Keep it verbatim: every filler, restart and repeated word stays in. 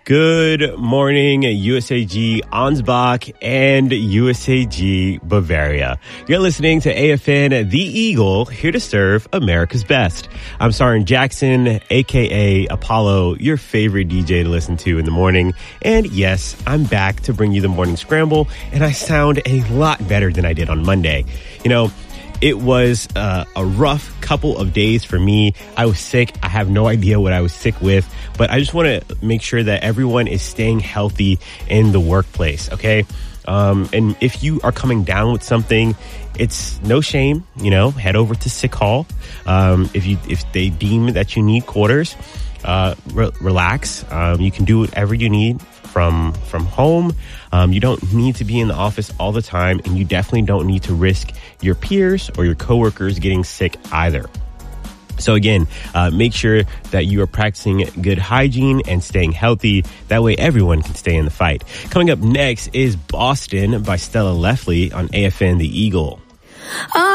Good morning, U S A G Ansbach and U S A G Bavaria. You're listening to A F N The Eagle, here to serve America's best. I'm Sarin Jackson, a k a. Apollo, your favorite D J to listen to in the morning. And yes, I'm back to bring you the morning scramble, and I sound a lot better than I did on Monday. You know, it was uh, a rough couple of days for me. I was sick. I have no idea what I was sick with, but I just want to make sure that everyone is staying healthy in the workplace, okay? Um, and if you are coming down with something, it's no shame, you know, head over to Sick Hall. Um, if you if they deem that you need quarters, uh, re- relax. Um, you can do whatever you need from from home. Um, you don't need to be in the office all the time, and you definitely don't need to risk your peers or your coworkers getting sick either. So again, uh, make sure that you are practicing good hygiene and staying healthy. That way everyone can stay in the fight. Coming up next is Boston by Stella Lefley on A F N The Eagle.